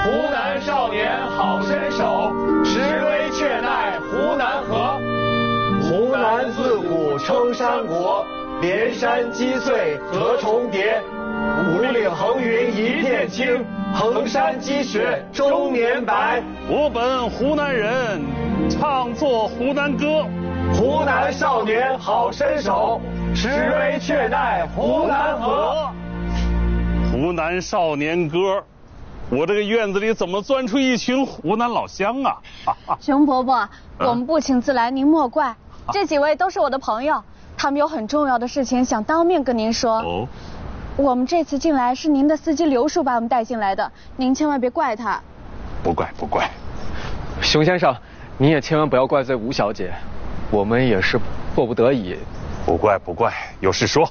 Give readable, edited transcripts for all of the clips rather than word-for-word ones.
湖南少年好身手，实威却奈湖南河。 湖南自古称山国，连山积穗何重叠。五岭横云一片青，衡山积雪终年白。 我本湖南人，唱作湖南歌。 湖南少年好身手，实威却奈湖南河。 湖南少年歌，我这个院子里怎么钻出一群湖南老乡啊？ 熊伯伯，我们不请自来，您莫怪。这几位都是我的朋友，他们有很重要的事情想当面跟您说。 哦， 我们这次进来是您的司机刘叔把我们带进来的，您千万别怪他。 不怪不怪。 熊先生，你也千万不要怪罪吴小姐，我们也是迫不得已。 不怪不怪，有事说。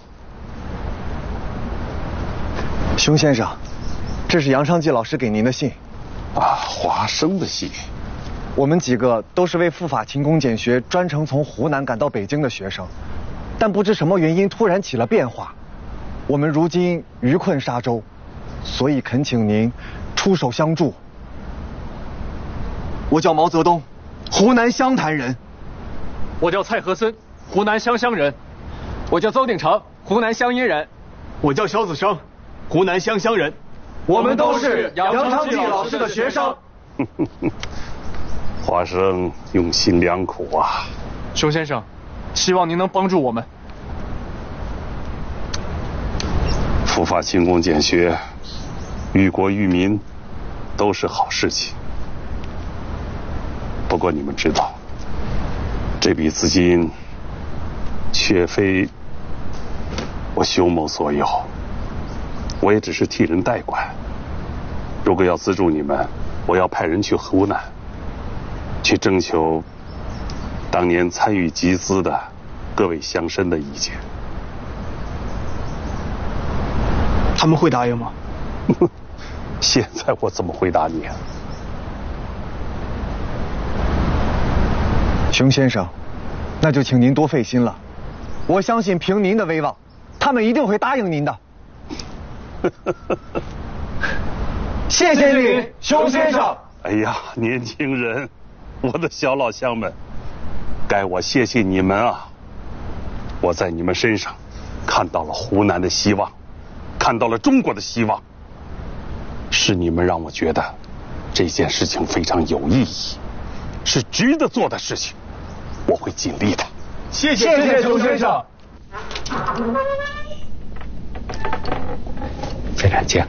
熊先生，这是杨尚纪老师给您的信。 啊，华生的信。 我们几个都是为赴法勤工俭学专程从湖南赶到北京的学生，但不知什么原因突然起了变化，我们如今余困沙洲，所以恳请您出手相助。我叫毛泽东，湖南湘潭人。 我叫蔡和森，湖南湘乡人。我叫邹鼎成，湖南湘阴人。 我叫萧子生，湖南湘乡人。 我们都是杨尚纪老师的学生。 华生用心良苦啊。 熊先生，希望您能帮助我们。 赴法勤工俭学，育国育民，都是好事情。不过你们知道，这笔资金却非我熊某所有，我也只是替人代管。如果要资助你们，我要派人去湖南，去征求当年参与集资的各位乡绅的意见。 他们会答应吗？ 现在我怎么回答你啊？ 熊先生，那就请您多费心了。我相信凭您的威望，他们一定会答应您的。谢谢你，熊先生。 哎呀，年轻人，我的小老乡们，该我谢谢你们啊！我在你们身上看到了湖南的希望，看到了中国的希望。是你们让我觉得这件事情非常有意义，是值得做的事情，我会尽力的。 谢谢熊先生。 非常敬。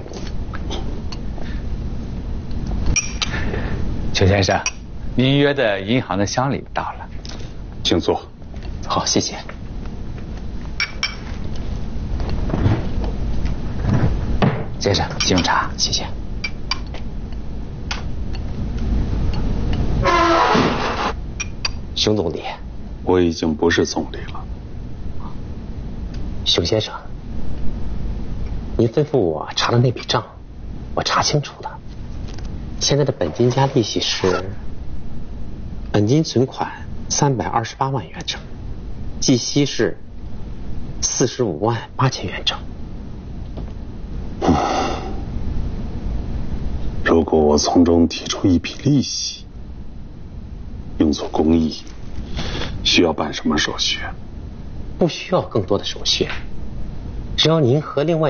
熊先生，您约的银行的乡里到了， 请坐。 好，谢谢。先生，敬茶，谢谢。熊总理， 我已经不是总理了。 熊先生，您吩咐我查的那笔账，我查清楚了。现在的本金加利息是本金存款328万元整，计息是45万8千元整。 如果我从中提出一笔利息，用作公益，需要办什么手续？ 不需要更多的手续，只要您和另外